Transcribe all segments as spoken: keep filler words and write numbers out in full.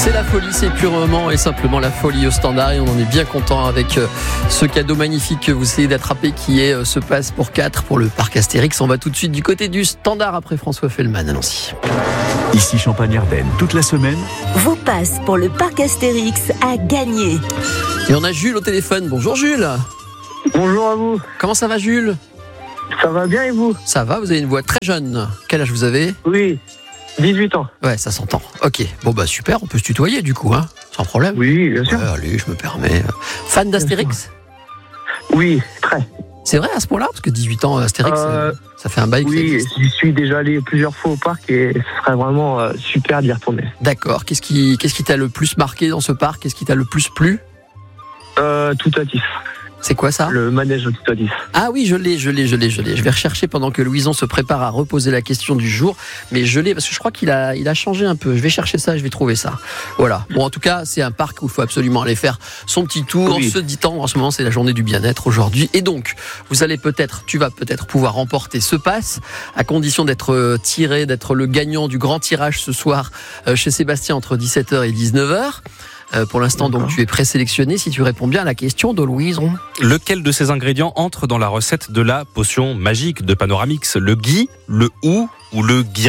C'est la folie, c'est purement et simplement la folie au Standard et on en est bien content avec ce cadeau magnifique que vous essayez d'attraper qui est ce pass pour quatre pour le parc Astérix. On va tout de suite du côté du Standard après François Fellman à Nancy. Ici Champagne-Ardenne, toute la semaine. Vos passes pour le parc Astérix à gagner. Et on a Jules au téléphone. Bonjour Jules. Bonjour à vous. Comment ça va Jules ? Ça va bien et vous ? Ça va, vous avez une voix très jeune. Quel âge vous avez ? Oui, dix-huit ans. Ouais, ça s'entend. Ok, bon bah super, on peut se tutoyer du coup, hein, sans problème. Oui, bien sûr. Ouais, allez, je me permets. Fan d'Astérix ? Oui, très. C'est vrai à ce point-là ? Parce que dix-huit ans, Astérix, euh, ça fait un bail que ça Oui, existe. j'y suis déjà allé plusieurs fois au parc et ce serait vraiment euh, super d'y retourner. D'accord, qu'est-ce qui, qu'est-ce qui t'a le plus marqué dans ce parc ? Qu'est-ce qui t'a le plus plu ? Euh, Toutatis. C'est quoi ça ? Le manège au Toutatis. Ah oui, je l'ai, je l'ai, je l'ai, je l'ai. Je vais rechercher pendant que Louison se prépare à reposer la question du jour. Mais je l'ai parce que je crois qu'il a, il a changé un peu. Je vais chercher ça, je vais trouver ça. Voilà. Bon, en tout cas, c'est un parc où il faut absolument aller faire son petit tour. Oui. En se dit en ce moment, c'est la journée du bien-être aujourd'hui. Et donc, vous allez peut-être, tu vas peut-être pouvoir remporter ce pass à condition d'être tiré, d'être le gagnant du grand tirage ce soir chez Sébastien entre dix-sept heures et dix-neuf heures. Euh, pour l'instant, D'accord. donc, tu es présélectionné si tu réponds bien à la question de Louison. Lequel de ces ingrédients entre dans la recette de la potion magique de Panoramix ? Le gui, le hou ou le guirou ?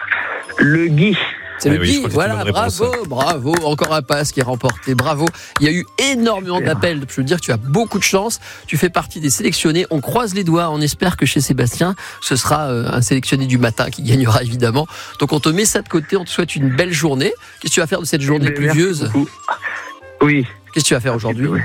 Le gui. C'est ah le oui, gui, voilà, réponse. bravo, bravo, encore un pass qui est remporté, bravo. Il y a eu énormément d'appels, je veux dire, tu as beaucoup de chance, tu fais partie des sélectionnés, on croise les doigts, on espère que chez Sébastien, ce sera un sélectionné du matin qui gagnera évidemment. Donc on te met ça de côté, on te souhaite une belle journée. Qu'est-ce que tu vas faire de cette journée Merci pluvieuse ? beaucoup. Oui. Qu'est-ce que tu vas faire aujourd'hui ? Oui.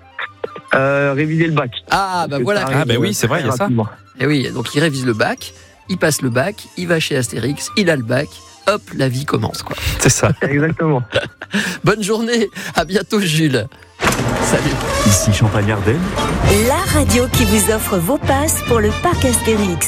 euh, Réviser le bac. Ah bah voilà. Ah bah oui, c'est vrai, il y a ça. Et oui, donc il révise le bac, il passe le bac, il va chez Astérix, il a le bac. Hop, la vie commence, quoi. C'est ça. Exactement. Bonne journée, à bientôt Jules. Salut. Ici Champagne-Ardenne. La radio qui vous offre vos passes pour le parc Astérix.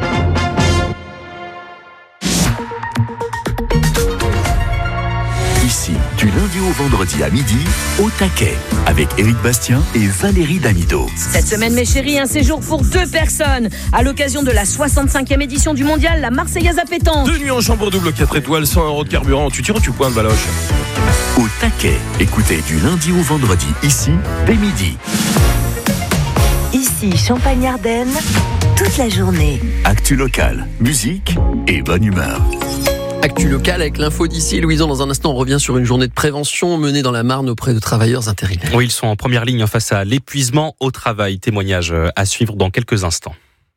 Ici, du lundi au vendredi à midi, au taquet, avec Éric Bastien et Valérie Damido. Cette semaine, mes chéris, un séjour pour deux personnes à l'occasion de la soixante-cinquième édition du mondial, la Marseillaise à pétanque. Deux nuits en chambre double, quatre étoiles, cent euros de carburant. Tu tires ou tu pointes, Baloche ? Au taquet, écoutez du lundi au vendredi, ici, dès midi. Ici, Champagne-Ardenne, toute la journée. Actu locale, musique et bonne humeur. Actu locale avec l'info d'ici. Louison, dans un instant, on revient sur une journée de prévention menée dans la Marne auprès de travailleurs intérimaires. Oui, ils sont en première ligne face à l'épuisement au travail. Témoignage à suivre dans quelques instants.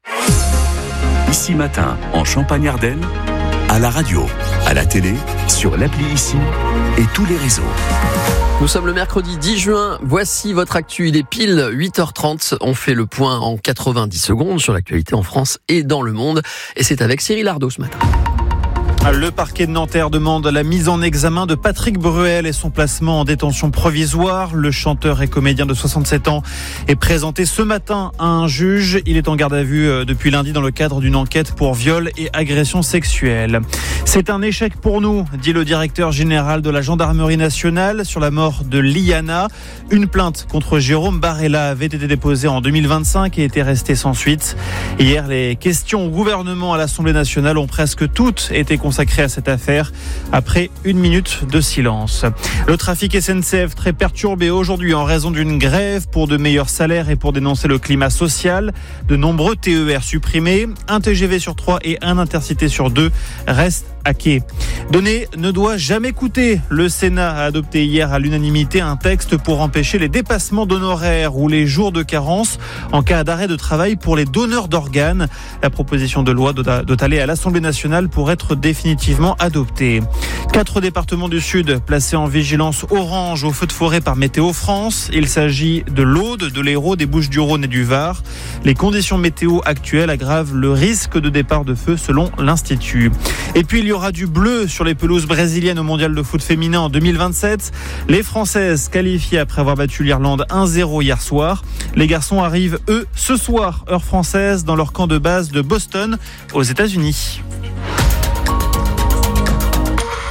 Ici matin, en Champagne-Ardenne, à la radio, à la télé, sur l'appli Ici et tous les réseaux. Nous sommes le mercredi dix juin, voici votre actu, il est pile huit heures trente, on fait le point en quatre-vingt-dix secondes sur l'actualité en France et dans le monde, et c'est avec Cyril Ardo ce matin. Le parquet de Nanterre demande la mise en examen de Patrick Bruel et son placement en détention provisoire. Le chanteur et comédien de soixante-sept ans est présenté ce matin à un juge. Il est en garde à vue depuis lundi dans le cadre d'une enquête pour viol et agression sexuelle. C'est un échec pour nous, dit le directeur général de la gendarmerie nationale sur la mort de Liana. Une plainte contre Jérôme Barella avait été déposée en deux mille vingt-cinq et était restée sans suite. Hier, les questions au gouvernement à l'Assemblée nationale ont presque toutes été consacrées à cette affaire après une minute de silence. Le trafic S N C F très perturbé aujourd'hui en raison d'une grève pour de meilleurs salaires et pour dénoncer le climat social. De nombreux T E R supprimés, un T G V sur trois et un Intercité sur deux restent à quai. Donner ne doit jamais coûter. Le Sénat a adopté hier à l'unanimité un texte pour empêcher les dépassements d'honoraires ou les jours de carence en cas d'arrêt de travail pour les donneurs d'organes. La proposition de loi doit aller à l'Assemblée nationale pour être définitivement adoptée. Quatre départements du Sud placés en vigilance orange au feu de forêt par Météo France. Il s'agit de l'Aude, de l'Hérault, des Bouches-du-Rhône et du Var. Les conditions météo actuelles aggravent le risque de départ de feu selon l'Institut. Et puis il y aura du bleu sur les pelouses brésiliennes au mondial de foot féminin en deux mille vingt-sept. Les Françaises qualifiées après avoir battu l'Irlande un zéro hier soir. Les garçons arrivent, eux, ce soir, heure française, dans leur camp de base de Boston, aux États-Unis.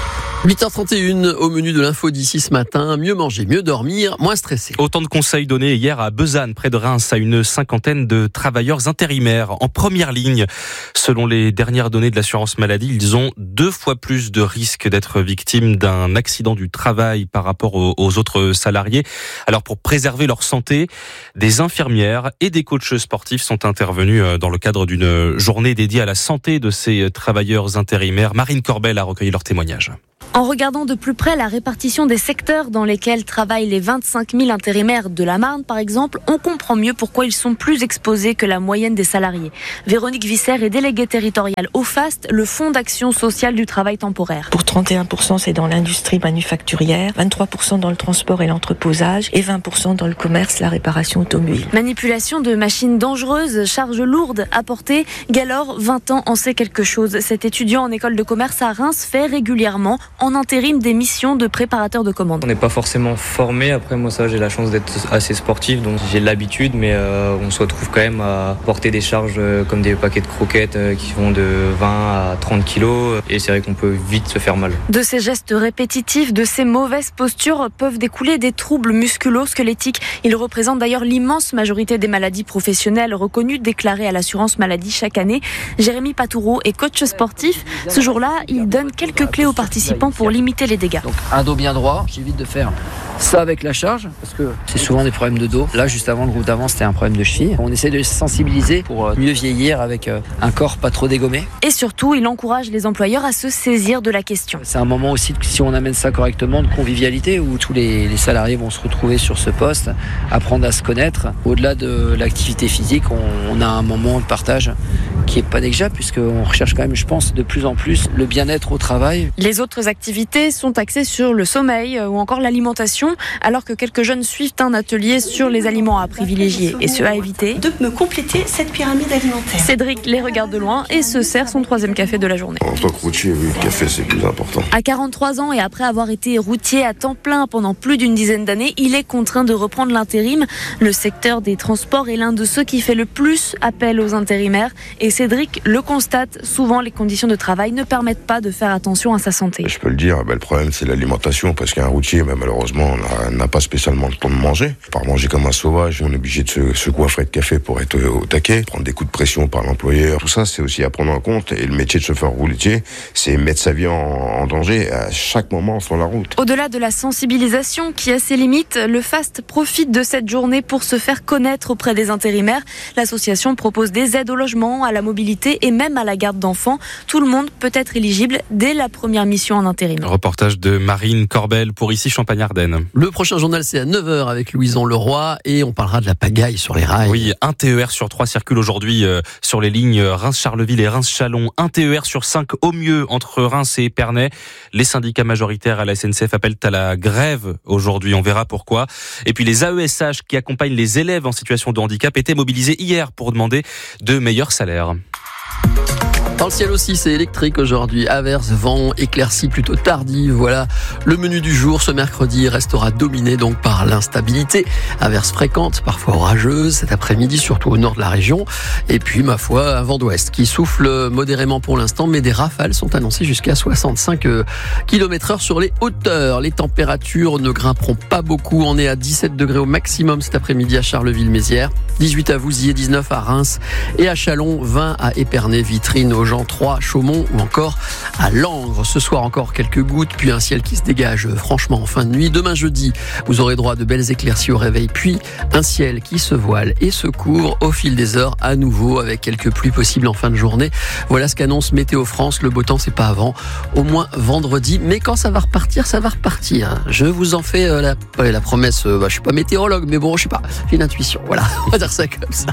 huit heures trente et un au menu de l'info d'ici ce matin. Mieux manger, mieux dormir, moins stressé. Autant de conseils donnés hier à Besanne, près de Reims, à une cinquantaine de travailleurs intérimaires en première ligne. Selon les dernières données de l'assurance maladie, ils ont deux fois plus de risques d'être victimes d'un accident du travail par rapport aux autres salariés. Alors pour préserver leur santé, des infirmières et des coachs sportifs sont intervenus dans le cadre d'une journée dédiée à la santé de ces travailleurs intérimaires. Marine Corbel a recueilli leurs témoignages. En regardant de plus près la répartition des secteurs dans lesquels travaillent les vingt-cinq mille intérimaires de la Marne, par exemple, on comprend mieux pourquoi ils sont plus exposés que la moyenne des salariés. Véronique Visser est déléguée territoriale au FAST, le Fonds d'action sociale du travail temporaire. Pour trente et un pour cent, c'est dans l'industrie manufacturière, vingt-trois pour cent dans le transport et l'entreposage et vingt pour cent dans le commerce, la réparation automobile. Manipulation de machines dangereuses, charges lourdes à porter. Galore, vingt ans, en sait quelque chose. Cet étudiant en école de commerce à Reims fait régulièrement en intérim des missions de préparateur de commandes. On n'est pas forcément formé. Après, moi, ça, j'ai la chance d'être assez sportif, donc j'ai l'habitude, mais euh, on se retrouve quand même à porter des charges euh, comme des paquets de croquettes euh, qui vont de vingt à trente kilos, et c'est vrai qu'on peut vite se faire mal. De ces gestes répétitifs, de ces mauvaises postures peuvent découler des troubles musculo-squelettiques. Ils représentent d'ailleurs l'immense majorité des maladies professionnelles reconnues, déclarées à l'assurance maladie chaque année. Jérémy Patoureau est coach sportif. Ce jour-là, il donne quelques clés aux participants pour limiter les dégâts. Donc un dos bien droit, j'évite de faire ça avec la charge parce que c'est souvent des problèmes de dos. Là, juste avant le groupe d'avant, c'était un problème de cheville. On essaie de les sensibiliser pour mieux vieillir avec un corps pas trop dégommé. Et surtout, il encourage les employeurs à se saisir de la question. C'est un moment aussi, si on amène ça correctement, de convivialité où tous les, les salariés vont se retrouver sur ce poste, apprendre à se connaître. Au-delà de l'activité physique, on, on a un moment de partage qui est pas négligeable puisqu'on recherche quand même, je pense, de plus en plus le bien-être au travail. Les autres activités sont axées sur le sommeil ou encore l'alimentation, alors que quelques jeunes suivent un atelier sur les aliments à privilégier et ceux à éviter. De me compléter cette pyramide alimentaire. Cédric les regarde de loin et se sert son troisième café de la journée. En tant que routier, oui, le café c'est plus important. À quarante-trois ans et après avoir été routier à temps plein pendant plus d'une dizaine d'années, il est contraint de reprendre l'intérim. Le secteur des transports est l'un de ceux qui fait le plus appel aux intérimaires et Cédric le constate, souvent les conditions de travail ne permettent pas de faire attention à sa santé. Je peux le dire, ben, le problème c'est l'alimentation parce qu'un routier, ben, malheureusement, n'a pas spécialement le temps de manger. Par manger comme un sauvage, on est obligé de se, se coiffer de café pour être au taquet, prendre des coups de pression par l'employeur. Tout ça, c'est aussi à prendre en compte. Et le métier de chauffeur routier, c'est mettre sa vie en, en danger à chaque moment sur la route. Au-delà de la sensibilisation qui a ses limites, le FAST profite de cette journée pour se faire connaître auprès des intérimaires. L'association propose des aides au logement, à la mobilité et même à la garde d'enfants. Tout le monde peut être éligible dès la première mission en intérim. Reportage de Marine Corbel pour ici Champagne-Ardenne. Le prochain journal, c'est à neuf heures avec Louison Leroy et on parlera de la pagaille sur les rails. Oui, un T E R sur trois circule aujourd'hui euh, sur les lignes Reims-Charleville et Reims-Chalon. Un T E R sur cinq au mieux entre Reims et Épernay. Les syndicats majoritaires à la S N C F appellent à la grève aujourd'hui. On verra pourquoi. Et puis les A E S H qui accompagnent les élèves en situation de handicap étaient mobilisés hier pour demander de meilleurs salaires. Dans le ciel aussi, c'est électrique aujourd'hui. Averses, vent, éclaircies plutôt tardives. Voilà le menu du jour. Ce mercredi restera dominé donc par l'instabilité. Averses fréquentes, parfois orageuses cet après-midi, surtout au nord de la région. Et puis, ma foi, un vent d'ouest qui souffle modérément pour l'instant, mais des rafales sont annoncées jusqu'à soixante-cinq kilomètres heure sur les hauteurs. Les températures ne grimperont pas beaucoup. On est à dix-sept degrés au maximum cet après-midi à Charleville-Mézières, dix-huit à Vouziers, dix-neuf à Reims et à Chalon, vingt à Épernay, Vitrines, Agen, trois, Chaumont ou encore à Langres. Ce soir encore quelques gouttes, puis un ciel qui se dégage franchement en fin de nuit. Demain jeudi, vous aurez droit à de belles éclaircies au réveil, puis un ciel qui se voile et se couvre au fil des heures à nouveau avec quelques pluies possibles en fin de journée. Voilà ce qu'annonce Météo France. Le beau temps, c'est pas avant, au moins vendredi. Mais quand ça va repartir, ça va repartir. Je vous en fais euh, la, euh, la promesse. Euh, bah, je suis pas météorologue, mais bon, je sais pas. J'ai une intuition. Voilà, on va dire ça comme ça.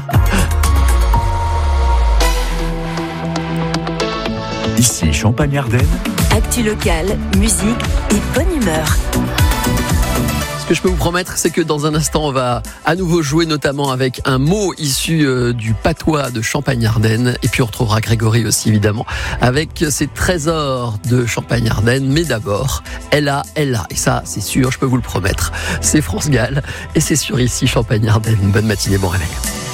Ici Champagne-Ardenne. Actu locale, musique et bonne humeur. Ce que je peux vous promettre, c'est que dans un instant, on va à nouveau jouer notamment avec un mot issu euh, du patois de Champagne-Ardenne. Et puis on retrouvera Grégory aussi, évidemment, avec ses trésors de Champagne-Ardenne. Mais d'abord, elle a, elle a. Et ça, c'est sûr, je peux vous le promettre. C'est France Gall et c'est sur ici Champagne-Ardenne. Bonne matinée, bon réveil.